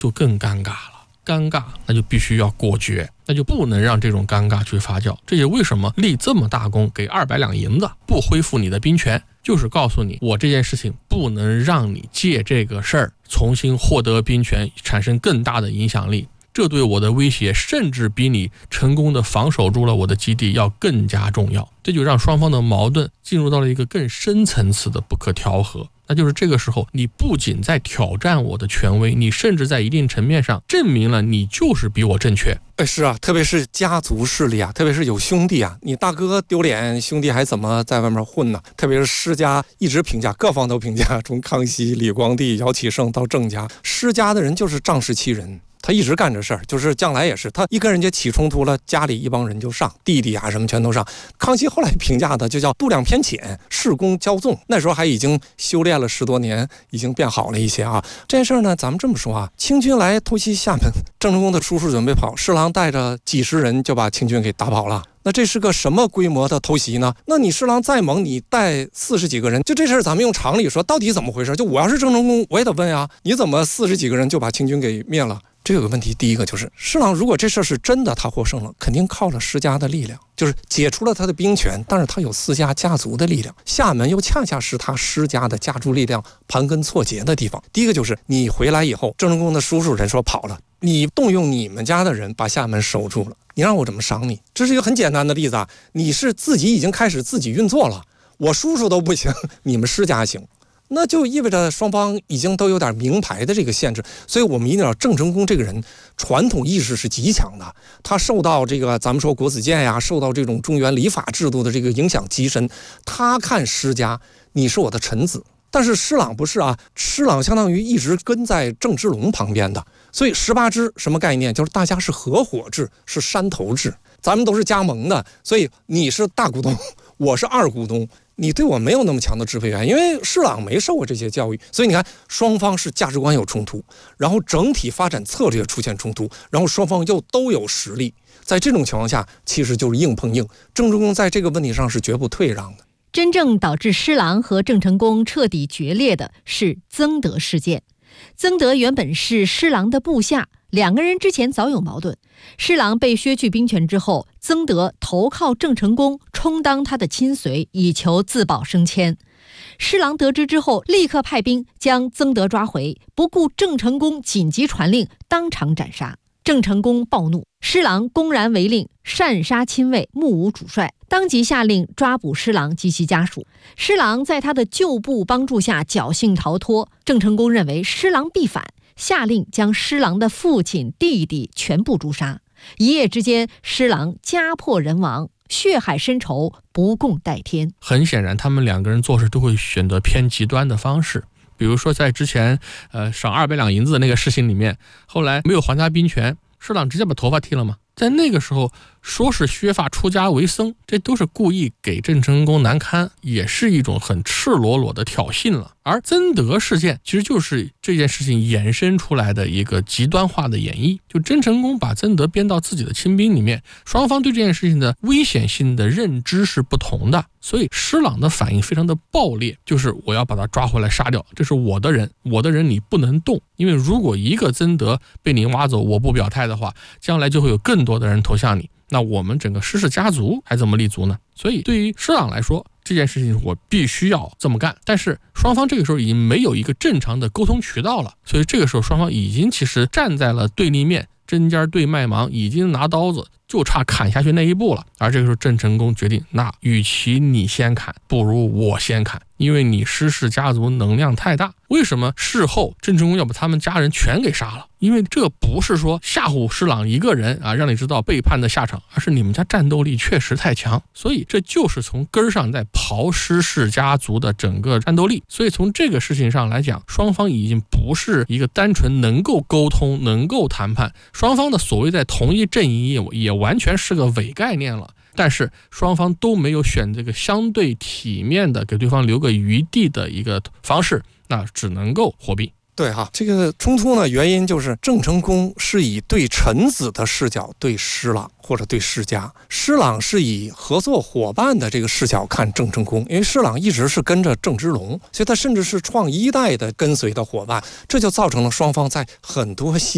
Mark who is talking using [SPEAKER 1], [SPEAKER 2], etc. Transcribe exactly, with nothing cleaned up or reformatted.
[SPEAKER 1] 就更尴尬了。尴尬那就必须要果决，那就不能让这种尴尬去发酵。这也为什么立这么大功，给二百两银子，不恢复你的兵权，就是告诉你，我这件事情不能让你借这个事儿重新获得兵权，产生更大的影响力。这对我的威胁甚至比你成功的防守住了我的基地要更加重要。这就让双方的矛盾进入到了一个更深层次的不可调和。那就是这个时候，你不仅在挑战我的权威，你甚至在一定层面上证明了你就是比我正确。
[SPEAKER 2] 哎，是啊，特别是家族势力啊，特别是有兄弟啊，你大哥丢脸，兄弟还怎么在外面混呢？特别是施家一直评价，各方都评价，从康熙、李光地、姚启圣到郑家，施家的人就是仗势欺人。他一直干这事儿，就是将来也是，他一跟人家起冲突了，家里一帮人就上，弟弟啊什么全都上。康熙后来评价的就叫度量偏浅，恃功骄纵。那时候还已经修炼了十多年，已经变好了一些啊。这件事儿呢，咱们这么说啊，清军来偷袭厦门，郑成功的叔叔准备跑，施琅带着几十人就把清军给打跑了。那这是个什么规模的偷袭呢？那你施琅再猛，你带四十几个人，就这事儿咱们用常理说，到底怎么回事？就我要是郑成功，我也得问啊，你怎么四十几个人就把清军给灭了？这有个问题，第一个就是施琅如果这事儿是真的，他获胜了，肯定靠了施家的力量，就是解除了他的兵权，但是他有私家家族的力量，厦门又恰恰是他施家的家族力量盘根错节的地方。第一个就是你回来以后，郑成功的叔叔人说跑了，你动用你们家的人把厦门守住了，你让我怎么赏你？这是一个很简单的例子啊，你是自己已经开始自己运作了，我叔叔都不行，你们施家行。那就意味着双方已经都有点名牌的这个限制，所以我们一定要郑成功这个人传统意识是极强的，他受到这个咱们说国子监呀，受到这种中原礼法制度的这个影响极深。他看施家，你是我的臣子，但是施琅不是啊，施琅相当于一直跟在郑芝龙旁边的，所以十八支什么概念？就是大家是合伙制，是山头制，咱们都是加盟的，所以你是大股东，我是二股东。你对我没有那么强的支配权，因为施琅没受过这些教育，所以你看双方是价值观有冲突，然后整体发展策略出现冲突，然后双方又都有实力，在这种情况下其实就是硬碰硬。郑成功在这个问题上是绝不退让的。
[SPEAKER 3] 真正导致施琅和郑成功彻底决裂的是曾德事件。曾德原本是施琅的部下，两个人之前早有矛盾。施琅被削去兵权之后，曾德投靠郑成功，充当他的亲随，以求自保升迁。施琅得知之后，立刻派兵将曾德抓回，不顾郑成功紧急传令，当场斩杀。郑成功暴怒，施琅公然违令，擅杀亲卫，目无主帅，当即下令抓捕施琅及其家属。施琅在他的旧部帮助下侥幸逃脱。郑成功认为施琅必反，下令将施琅的父亲、弟弟全部诛杀。一夜之间，施琅家破人亡，血海深仇，不共戴天。
[SPEAKER 1] 很显然，他们两个人做事都会选择偏极端的方式。比如说，在之前呃赏二百两银子的那个事情里面，后来没有还他兵权，施琅直接把头发剃了嘛。在那个时候，说是削发出家为僧，这都是故意给郑成功难堪，也是一种很赤裸裸的挑衅了。而曾德事件其实就是这件事情衍生出来的一个极端化的演绎，就郑成功把曾德编到自己的亲兵里面，双方对这件事情的危险性的认知是不同的，所以施琅的反应非常的暴烈，就是我要把他抓回来杀掉，这是我的人，我的人你不能动，因为如果一个曾德被你挖走，我不表态的话，将来就会有更多的人投向你，那我们整个施氏家族还怎么立足呢？所以对于施琅来说，这件事情我必须要这么干，但是双方这个时候已经没有一个正常的沟通渠道了，所以这个时候双方已经其实站在了对立面，针尖对麦芒，已经拿刀子就差砍下去那一步了。而这个时候郑成功决定，那与其你先砍，不如我先砍，因为你施氏家族能量太大。为什么事后郑成功要把他们家人全给杀了？因为这不是说吓唬施琅一个人啊，让你知道背叛的下场，而是你们家战斗力确实太强，所以这就是从根儿上在刨施氏家族的整个战斗力。所以从这个事情上来讲，双方已经不是一个单纯能够沟通能够谈判，双方的所谓在同一阵营也也完全是个伪概念了。但是双方都没有选这个相对体面的给对方留个余地的一个方式，那只能够火并。
[SPEAKER 2] 对哈，这个冲突呢，原因就是郑成功是以对臣子的视角对施琅或者对施家，施琅是以合作伙伴的这个视角看郑成功，因为施琅一直是跟着郑芝龙，所以他甚至是创一代的跟随的伙伴，这就造成了双方在很多细